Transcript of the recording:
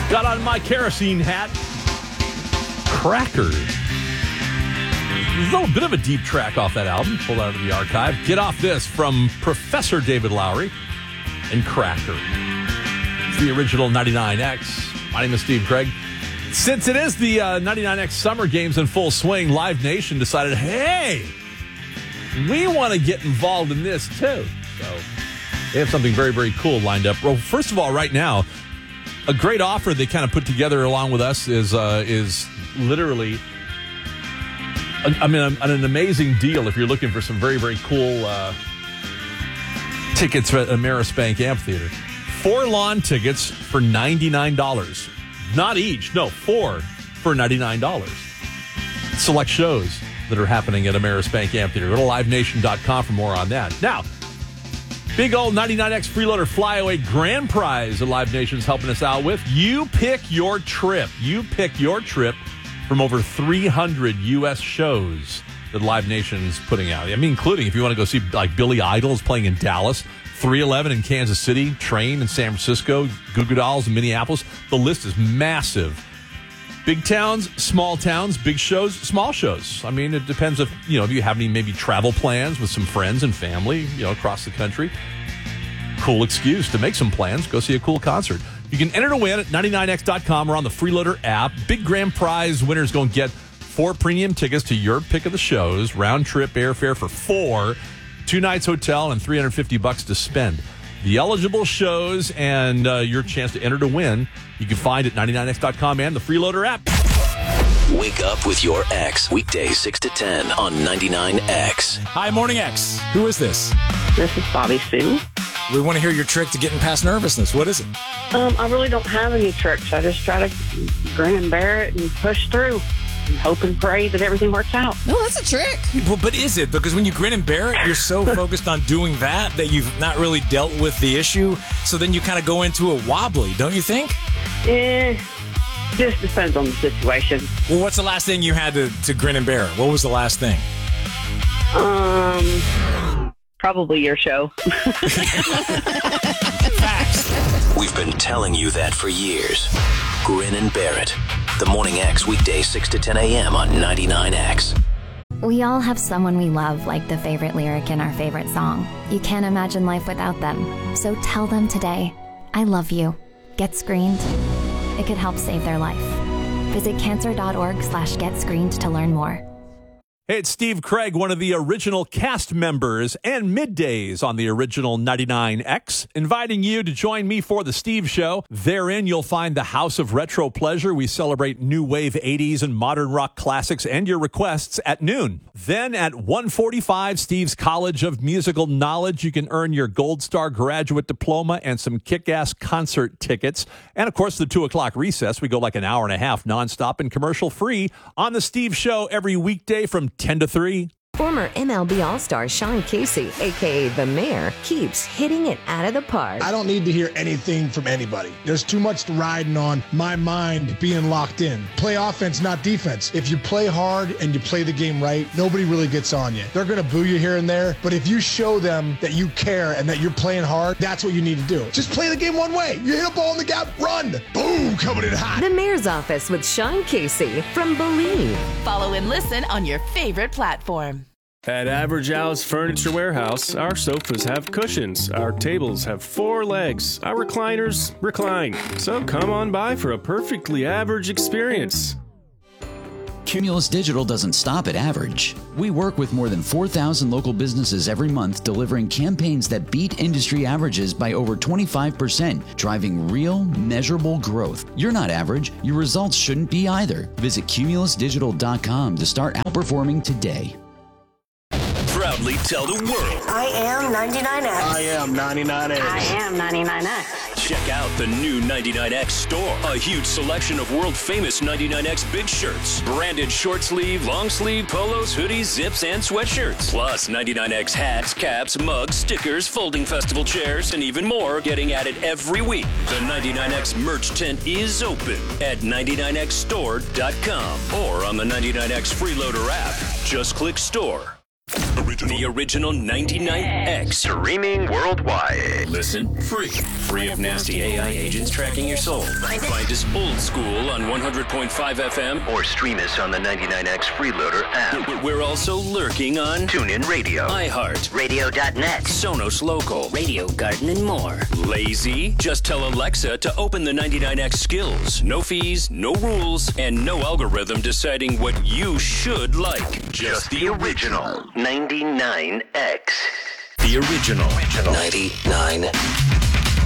Got on my kerosene hat. Cracker. There's a little bit of a deep track off that album, pulled out of the archive. Get Off This from Professor David Lowery and Cracker. It's the original 99X. My name is Steve Craig. Since it is the 99X Summer Games in full swing, Live Nation decided, hey, we want to get involved in this too. So they have something very, very cool lined up. Well, first of all, right now, a great offer they kind of put together along with us is literally, an amazing deal if you're looking for some very, very cool tickets at Amerisbank Amphitheater. 4 lawn tickets for $99. Not each, no, 4 for $99. Select shows that are happening at Amerisbank Amphitheater. Go to livenation.com for more on that. Now, big old 99X Freeloader Flyaway Grand Prize that Live Nation's helping us out with. You pick your trip. You pick your trip from over 300 U.S. shows that Live Nation's putting out. I mean, including if you want to go see like Billy Idol's playing in Dallas, 311 in Kansas City, Train in San Francisco, Goo Goo Dolls in Minneapolis. The list is massive. Big towns, small towns, big shows, small shows. I mean, it depends if you have any maybe travel plans with some friends and family, across the country. Cool excuse to make some plans. Go see a cool concert. You can enter to win at 99x.com or on the Freeloader app. Big grand prize winners going to get 4 premium tickets to your pick of the shows, round trip airfare for 4, 2 nights hotel, and $350 to spend. The eligible shows and your chance to enter to win, you can find at 99x.com and the Freeloader app. Wake up with your X, weekdays 6 to 10 on 99X. Hi, Morning X. Who is this? This is Bobby Sue. We want to hear your trick to getting past nervousness. What is it? I really don't have any tricks. I just try to grin and bear it and push through and hope and pray that everything works out. No, that's a trick. Well, but is it? Because when you grin and bear it, you're so focused on doing that you've not really dealt with the issue. So then you kind of go into it wobbly, don't you think? Just depends on the situation. Well, what's the last thing you had to grin and bear? What was the last thing? Probably your show. Facts. We've been telling you that for years. Grin and bear it. The Morning X, weekdays 6 to 10 a.m. on 99X. We all have someone we love, like the favorite lyric in our favorite song. You can't imagine life without them. So tell them today, I love you. Get screened. It could help save their life. Visit cancer.org/getscreened to learn more. Hey, it's Steve Craig, one of the original cast members and middays on the original 99X, inviting you to join me for The Steve Show. Therein, you'll find the House of Retro Pleasure. We celebrate new wave 80s and modern rock classics and your requests at noon. Then at 1:45, Steve's College of Musical Knowledge. You can earn your Gold Star graduate diploma and some kick-ass concert tickets. And, of course, the 2 o'clock recess. We go like an hour and a half nonstop and commercial-free on The Steve Show every weekday from 10 to 3. Former MLB All-Star Sean Casey, a.k.a. The Mayor, keeps hitting it out of the park. I don't need to hear anything from anybody. There's too much riding on my mind being locked in. Play offense, not defense. If you play hard and you play the game right, nobody really gets on you. They're going to boo you here and there, but if you show them that you care and that you're playing hard, that's what you need to do. Just play the game one way. You hit a ball in the gap, run. Boom, coming in hot. The Mayor's Office with Sean Casey from Believe. Follow and listen on your favorite platform. At Average Al's Furniture Warehouse, our sofas have cushions, our tables have 4 legs, our recliners recline. So come on by for a perfectly average experience. Cumulus Digital doesn't stop at average. We work with more than 4,000 local businesses every month, delivering campaigns that beat industry averages by over 25%, driving real, measurable growth. You're not average. Your results shouldn't be either. Visit cumulusdigital.com to start outperforming today. Proudly tell the world. I am 99X. I am 99X. I am 99X. Check out the new 99X store. A huge selection of world-famous 99X big shirts. Branded short sleeve, long sleeve, polos, hoodies, zips, and sweatshirts. Plus 99X hats, caps, mugs, stickers, folding festival chairs, and even more getting added every week. The 99X merch tent is open at 99xstore.com or on the 99X Freeloader app. Just click store. The original 99X. Streaming worldwide. Listen free. Free of nasty AI agents tracking your soul. Find us old school on 100.5 FM. Or stream us on the 99X Freeloader app. We're also lurking on TuneIn Radio, iHeart, Radio.net, Sonos Local, Radio Garden, and more. Lazy? Just tell Alexa to open the 99X skills. No fees, no rules, and no algorithm deciding what you should like. Just the original 99X. The original 99